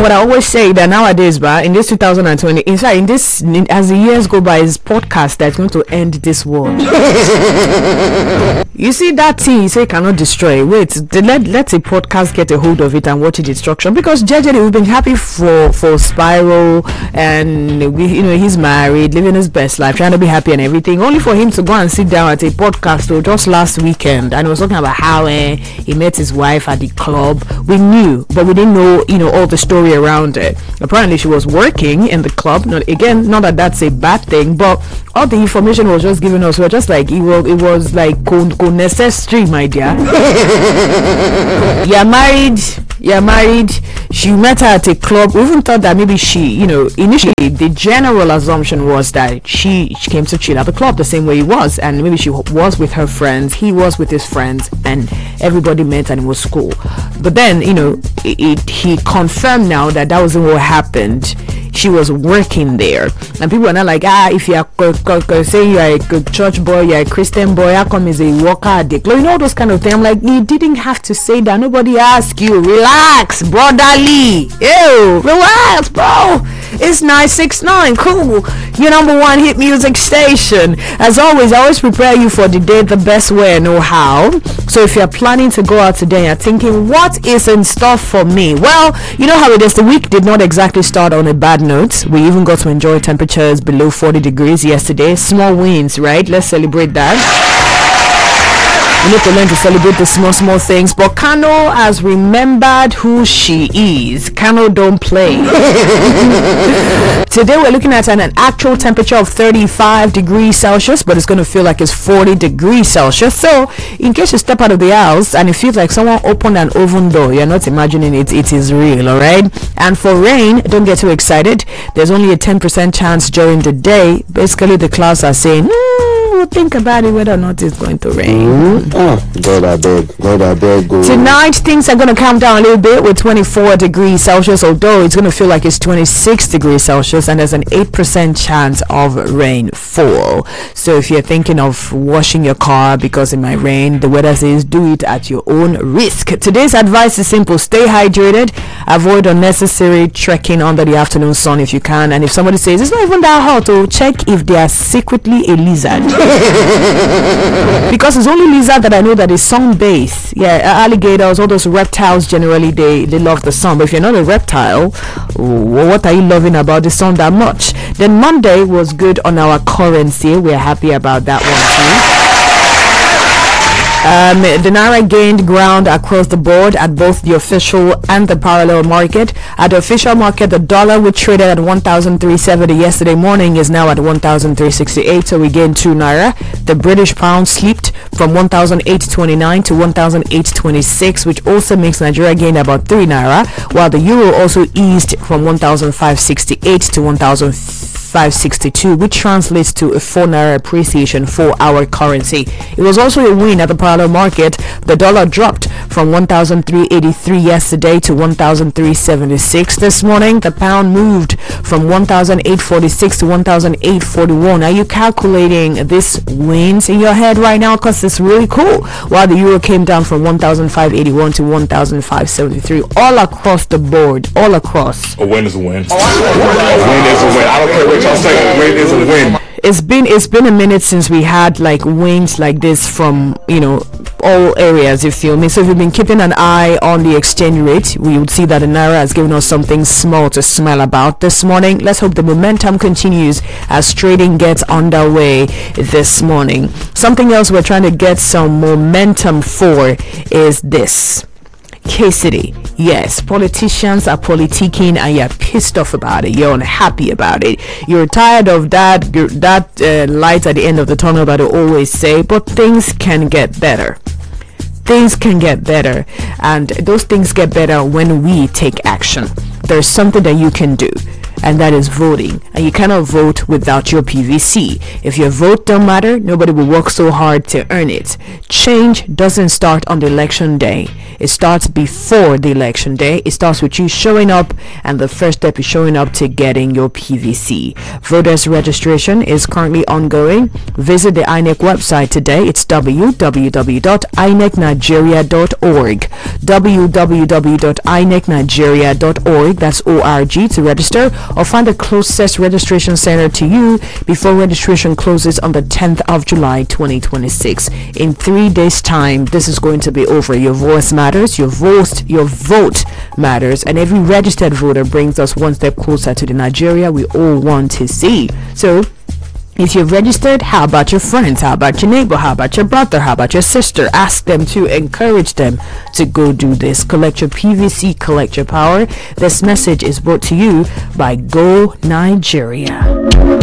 what I always say that nowadays, in this 2020, in fact, as the years go by, is podcast that's going to end this world. You see that thing you say cannot destroy. Wait, let a podcast get a hold of it and watch its destruction. Because JJ, we've been happy for Spyro, and he's married, living his best life, trying to be happy and everything. Only for him to go and sit down at a podcast just last weekend, and he was talking about how he met his wife at the club. We knew, but we didn't know, all the story around it. Apparently, she was working in the club. Not that that's a bad thing, but all the information was just given us. We were just like, it was like necessary, my dear. You're married. She met her at a club. We even thought that maybe she, initially the general assumption was that she came to chill at the club the same way he was, and maybe she was with her friends, he was with his friends, and everybody met and it was cool. But then, he confirmed now that wasn't what happened. She was working there, and people are not like, if you are saying you are a church boy, you are a Christian boy, how come is a worker at the club? All those kind of things. I'm like, you didn't have to say that. Nobody asked you. Relax, brotherly. Ew, relax, bro. It's 969. Cool. Your number one hit music station. As always, I always prepare you for the day the best way I know how. So if you're planning to go out today, you're thinking, what is in store for me? Well, you know how it is. The week did not exactly start on a bad note. We even got to enjoy temperatures below 40 degrees yesterday. Small wins, right? Let's celebrate that. We need to learn to celebrate the small things. But Kano has remembered who she is. Kano don't play. Today we're looking at an actual temperature of 35 degrees Celsius, but it's going to feel like it's 40 degrees Celsius. So in case you step out of the house and it feels like someone opened an oven door, you're not imagining it. It is real, all right? And for rain, don't get too excited. There's only a 10% chance during the day. Basically, the clouds are saying, we'll think about it whether or not it's going to rain. God, I beg. Tonight, things are going to calm down a little bit with 24 degrees Celsius, although it's going to feel like it's 26 degrees Celsius, and there's an 8% chance of rainfall. So if you're thinking of washing your car because it might rain, the weather says do it at your own risk. Today's advice is simple. Stay hydrated. Avoid unnecessary trekking under the afternoon sun if you can. And if somebody says it's not even that hot, check if they are secretly a lizard. Because it's only lizard that I know that is sun-based. Yeah, alligators, all those reptiles, generally they love the sun. But if you're not a reptile, what are you loving about the sun that much? Then Monday was good on our currency. We're happy about that one too. The Naira gained ground across the board at both the official and the parallel market. At the official market, the dollar, which traded at 1,370 yesterday morning, is now at 1,368, so we gained 2 Naira. The British pound slipped from 1,829 to 1,826, which also makes Nigeria gain about 3 Naira, while the euro also eased from 1,568 to 1,562, which translates to a 4 Naira appreciation for our currency. It was also a win at the parallel market. The dollar dropped from 1,383 yesterday to 1,376 this morning. The pound moved from 1,846 to 1,841. Are you calculating these wins in your head right now? Because it's really cool. While the euro came down from 1,581 to 1,573, all across the board, all across. A win is a win. A win is a win. I don't care what y'all say. A win is a win. It's been a minute since we had like wins like this from all areas, you feel me. So if you've been keeping an eye on the exchange rate, we would see that the Naira has given us something small to smile about this morning. Let's hope the momentum continues as trading gets underway this morning. Something else we're trying to get some momentum for is this. K-City. Yes, politicians are politicking and you're pissed off about it. You're unhappy about it. You're tired of that light at the end of the tunnel that I always say, but things can get better. Things can get better, and those things get better when we take action. There's something that you can do. and that is voting. And you cannot vote without your PVC. If your vote don't matter, nobody will work so hard to earn it. Change doesn't start on the election day. It starts before the election day. It starts with you showing up, and the first step is showing up to getting your PVC. Voters registration is currently ongoing. Visit the INEC website today. It's www.inecnigeria.org. www.inecnigeria.org. That's ORG to register, or find the closest registration center to you before registration closes on the 10th of July 2026. In 3 days time, this is going to be over. Your voice matters, your vote matters, and every registered voter brings us one step closer to the Nigeria we all want to see. So if you've registered, how about your friends? How about your neighbor? How about your brother? How about your sister? Ask them to, encourage them to go do this. Collect your PVC, collect your power. This message is brought to you by Go Nigeria.